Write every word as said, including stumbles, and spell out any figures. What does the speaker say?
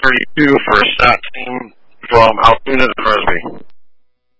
thirty-two for a stat team from Altoona to Thursby.